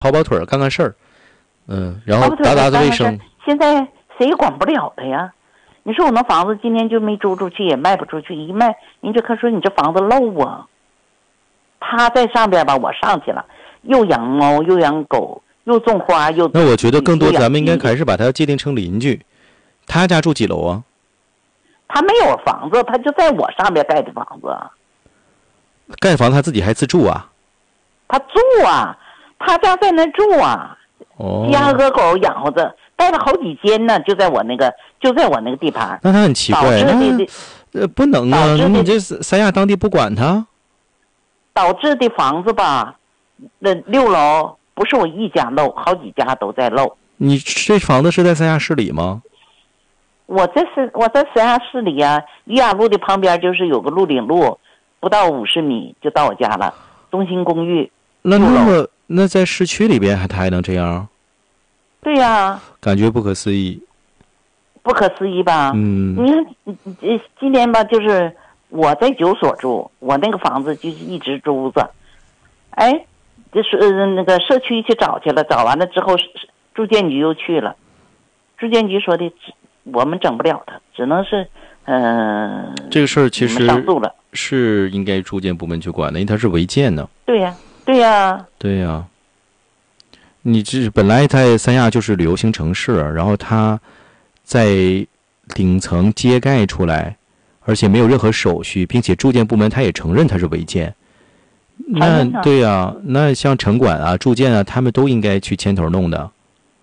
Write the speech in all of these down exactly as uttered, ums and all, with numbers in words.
跑跑腿儿干干事儿，嗯，然后打打卫生。 现在谁也管不了他呀。你说我那房子今年就没租出去，也卖不出去，一卖您这可说你这房子漏啊。他在上边吧，我上去了，又养猫又养狗又种花又。 那我觉得更多咱们应该还是把他界定成邻居。他家住几楼啊？ 他没有房子，他就在我上边盖的房子。 盖房他自己还自住啊？ 他住啊，他家在那住啊。 哦。 家和狗养活着，盖了好几间呢，就在我那个就在我那个地盘。 那他很奇怪，那呃不能啊，你这三亚当地不管他。 导致的房子吧，那六楼不是我一家漏，好几家都在漏。 你这房子是在三亚市里吗？ 我这是我在三亚市里啊，余雅路的旁边就是有个鹿岭路，不到五十米就到我家了，中心公寓。 那那么那在市区里边还他还能这样？ 对呀、啊， 感觉不可思议。 不可思议吧？ 嗯， 你看，呃，今年吧，就是我在九所住，我那个房子就是一直租着。哎，就是呃那个社区去找去了，找完了之后，住建局又去了，住建局说的我们整不了他，只能是嗯、呃。 这个事儿其实上诉了， 是应该住建部门去管的，因为它是违建呢。 对呀、啊，对呀、啊， 对呀、啊。你这本来在三亚就是旅游型城市，然后它在顶层揭盖出来，而且没有任何手续，并且住建部门他也承认它是违建。那对呀、啊，那像城管啊、住建啊，他们都应该去牵头弄的。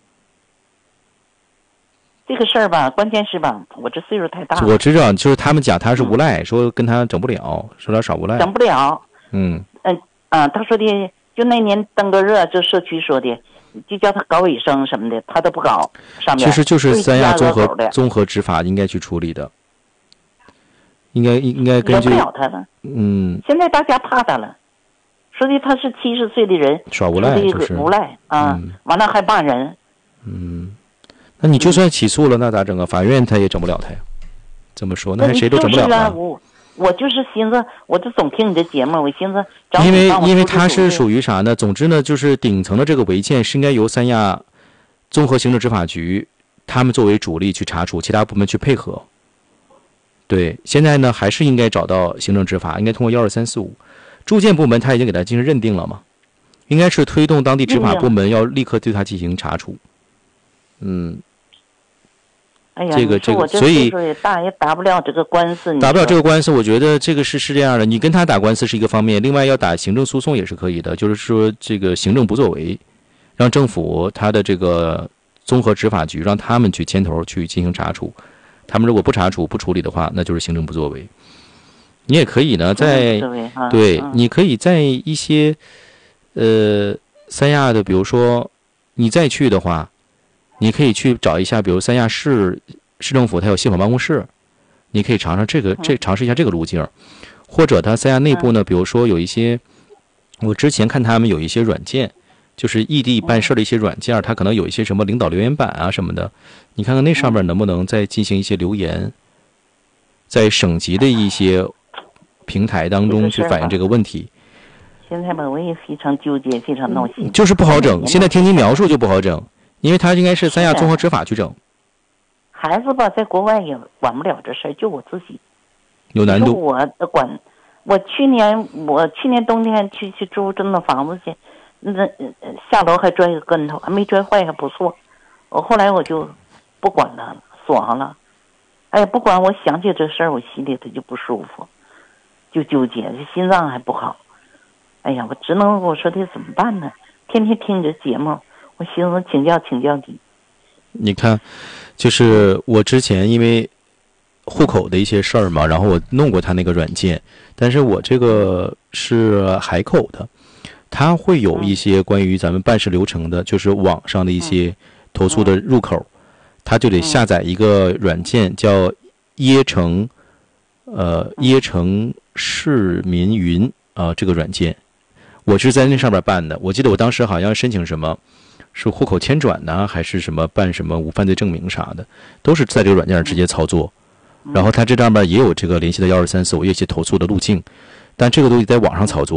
这个事儿吧，关键是吧，我这岁数太大了。 我知道，就是他们讲他是无赖，嗯、说跟他整不了，说他少无赖。 整不了。 嗯嗯啊，他说的就那年登革热，就社区说的，就叫他搞卫生什么的，他都不搞。上面其实就是三亚综合综合执法应该去处理的，应该应该根据。 惹不了他了。 嗯。 现在大家怕他了，说的他是七十岁的人， 耍无赖就是无赖啊， 嗯、 完了还骂人。 嗯。那你就算起诉了，那咋整啊？法院他也整不了他呀。怎么说？那还谁都整不了啊！我我就是寻思，我就总听你的节目，我寻思找因为因为他是属于啥呢？总之呢，就是顶层的这个违建是应该由三亚综合行政执法局他们作为主力去查处，其他部门去配合。对，现在呢还是应该找到行政执法，应该通过幺二三四五，住建部门他已经给他进行认定了嘛，应该是推动当地执法部门要立刻对他进行查处。嗯。 哎呀， 这个这个， 所以也打也打不了这个官司， 打不了这个官司。我觉得这个是是这样的，你跟他打官司是一个方面，另外要打行政诉讼也是可以的，就是说这个行政不作为，让政府他的这个综合执法局让他们去牵头去进行查处，他们如果不查处不处理的话，那就是行政不作为。你也可以呢，在对，你可以在一些呃三亚的，比如说你再去的话。你可以去找一下，比如三亚市市政府，它有信访办公室，你可以尝尝这个，这尝试一下这个路径，或者它三亚内部呢，比如说有一些，我之前看他们有一些软件，就是异地办事的一些软件，它可能有一些什么领导留言板啊什么的，你看看那上面能不能再进行一些留言，在省级的一些平台当中去反映这个问题。 现在吧，我也非常纠结，非常闹心， 就是不好整。现在听您描述就不好整。因为他应该是三亚综合执法去整， 孩子吧，在国外也管不了这事儿，就我自己有难度。 我管，我去年我去年冬天去去租这那房子去，那下楼还摔个跟头，还没摔坏，还不错。我后来我就不管他了，锁上了。哎呀，不管我想起这事儿，我心里头就不舒服，就纠结，这心脏还不好。哎呀，我只能我说的怎么办呢？天天听这节目。我寻思请教请教你。 你看，就是我之前因为户口的一些事儿嘛，然后我弄过他那个软件，但是我这个是海口的，它会有一些关于咱们办事流程的，就是网上的一些投诉的入口，它就得下载一个软件叫椰城，呃，椰城市民云啊、呃，这个软件，我是在那上面办的。我记得我当时好像申请什么。是户口迁转呢，还是什么办什么无犯罪证明啥的，都是在这个软件上直接操作。然后它这上面也有这个联系的幺二三四五，有一些投诉的路径，但这个东西在网上操作，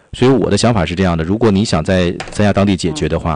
所以我的想法是这样的：如果你想在三亚当地解决的话，